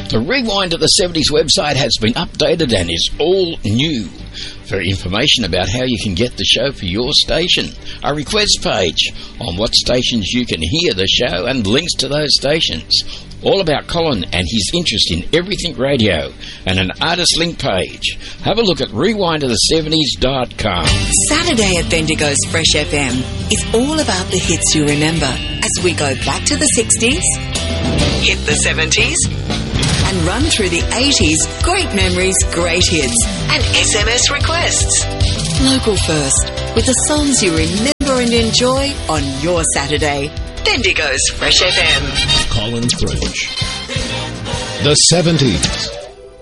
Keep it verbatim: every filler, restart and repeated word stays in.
The Rewind of the seventies website has been updated and is all new. For information about how you can get the show for your station, a request page on what stations you can hear the show and links to those stations. All about Colin and his interest in everything radio, and an artist link page. Have a look at rewind of the seventies dot com. Saturday at Bendigo's Fresh F M is all about the hits you remember as we go back to the sixties, hit the seventies, and run through the eighties, great memories, great hits, and S M S requests. Local first, with the songs you remember and enjoy on your Saturday. Bendigo's Fresh F M. Colin French. The seventies.